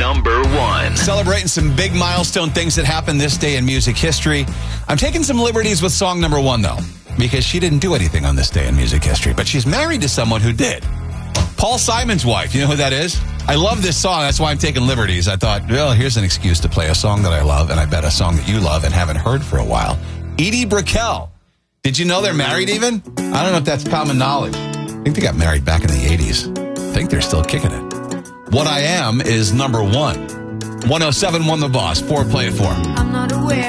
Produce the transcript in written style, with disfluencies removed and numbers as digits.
number one. Celebrating some big milestone things that happened this day in music history. I'm taking some liberties with song number one, though, because she didn't do anything on this day in music history, but she's married to someone who did. Paul Simon's wife. You know who that is? I love this song. That's why I'm taking liberties. I thought, well, here's an excuse to play a song that I love, and I bet a song that you love and haven't heard for a while. Edie Brickell. Did you know they're married even? I don't know if that's common knowledge. I think they got married back in the 80s. I think they're still kicking it. What I Am is number one. 107 won the boss. 4 play it for. I'm not aware.